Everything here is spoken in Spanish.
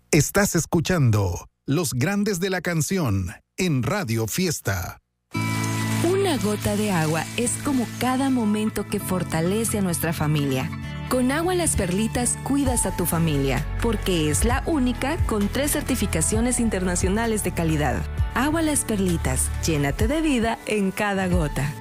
Estás escuchando Los Grandes de la Canción en Radio Fiesta. Una gota de agua es como cada momento que fortalece a nuestra familia. Con Agua Las Perlitas cuidas a tu familia, porque es la única con 3 certificaciones internacionales de calidad. Agua Las Perlitas, llénate de vida en cada gota.